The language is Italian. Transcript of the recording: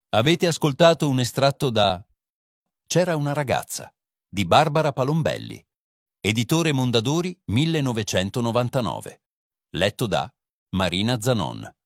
Avete ascoltato un estratto da C'era una ragazza di Barbara Palombelli, editore Mondadori 1999, letto da Marina Zanon.